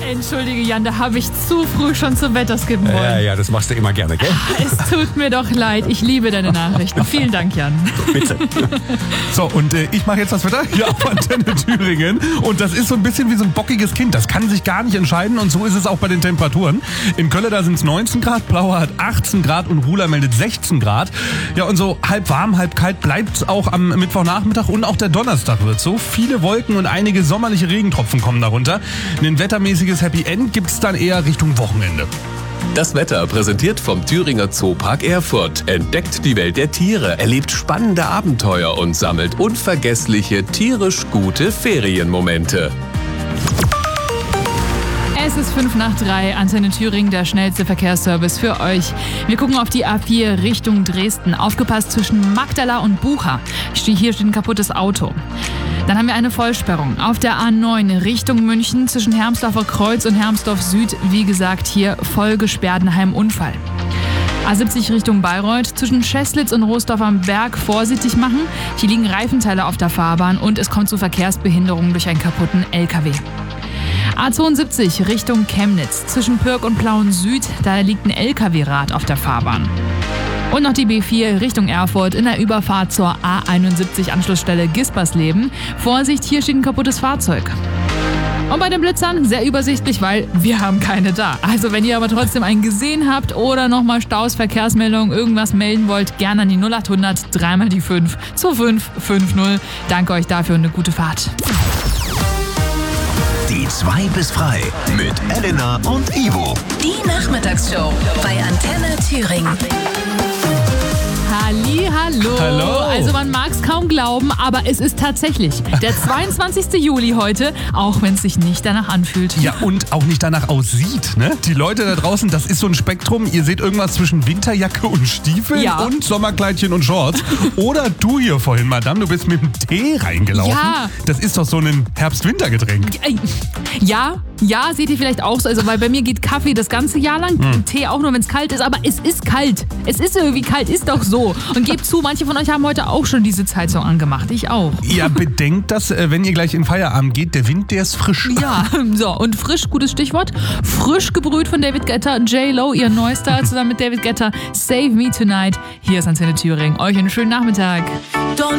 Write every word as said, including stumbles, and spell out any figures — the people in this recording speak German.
Entschuldige, Jan, da habe ich zu früh schon zum Wetter skippen wollen. Ja, ja, das machst du immer gerne, gell? Es tut mir doch leid. Ich liebe deine Nachrichten. Vielen Dank, Jan. Bitte. So, und äh, ich mache jetzt das Wetter hier auf Antenne Thüringen. Und das ist so ein bisschen wie so ein bockiges Kind. Das kann sich gar nicht entscheiden. Und so ist es auch bei den Temperaturen. In Köln, da sind es neunzehn Grad, Plauer hat achtzehn Grad und Ruhla meldet sechzehn Grad. Ja, und so halb warm, halb kalt bleibt es auch am Mittwochnachmittag und auch der Donnerstag wird so. Viele Wolken und einige sommerliche Regentropfen kommen darunter. Ein wettermäßiges Happy End gibt es dann eher Richtung Wochenende. Das Wetter präsentiert vom Thüringer Zoopark Erfurt. Entdeckt die Welt der Tiere, erlebt spannende Abenteuer und sammelt unvergessliche, tierisch gute Ferienmomente. Es ist fünf nach drei, Antenne Thüringen, der schnellste Verkehrsservice für euch. Wir gucken auf die A vier Richtung Dresden. Aufgepasst zwischen Magdala und Bucha. Hier steht ein kaputtes Auto. Dann haben wir eine Vollsperrung auf der A neun Richtung München zwischen Hermsdorfer Kreuz und Hermsdorf Süd. Wie gesagt, hier voll gesperrt nach einem Unfall. A siebzig Richtung Bayreuth zwischen Scheslitz und Roosdorf am Berg vorsichtig machen. Hier liegen Reifenteile auf der Fahrbahn und es kommt zu Verkehrsbehinderungen durch einen kaputten L K W. A zweiundsiebzig Richtung Chemnitz zwischen Pürg und Plauen Süd. Da liegt ein L K W-Rad auf der Fahrbahn. Und noch die B vier Richtung Erfurt in der Überfahrt zur A einundsiebzig Anschlussstelle Gispersleben. Vorsicht, hier steht ein kaputtes Fahrzeug. Und bei den Blitzern sehr übersichtlich, weil wir haben keine da. Also wenn ihr aber trotzdem einen gesehen habt oder nochmal Staus, Verkehrsmeldungen, irgendwas melden wollt, gerne an die null acht hundert dreimal die fünf zu fünf fünf null. Danke euch dafür und eine gute Fahrt. Die zwei bis frei mit Elena und Ivo. Die Nachmittagsshow bei Antenne Thüringen. Halli, hallo. Hallo. Also man mag es kaum glauben, aber es ist tatsächlich der zweiundzwanzigste Juli heute, auch wenn es sich nicht danach anfühlt. Ja, und auch nicht danach aussieht, ne? Die Leute da draußen, das ist so ein Spektrum. Ihr seht irgendwas zwischen Winterjacke und Stiefeln Ja. und Sommerkleidchen und Shorts. Oder du hier vorhin, Madame, du bist mit dem Tee reingelaufen. Ja. Das ist doch so ein Herbst-Winter-Getränk. Ja, ja, seht ihr vielleicht auch so. Also, weil bei mir geht Kaffee das ganze Jahr lang, Hm. Tee auch nur, wenn es kalt ist. Aber es ist kalt. Es ist irgendwie kalt, ist doch so. Und gebt zu, manche von euch haben heute auch schon diese Zeitung angemacht. Ich auch. Ja, bedenkt das, äh, wenn ihr gleich in Feierabend geht. Der Wind, der ist frisch. Ja, so, und frisch, gutes Stichwort. Frisch gebrüht von David Guetta, J-Lo, ihr Neuster, zusammen mit David Guetta. Save Me Tonight. Hier ist Antenne Thüringen. Euch einen schönen Nachmittag.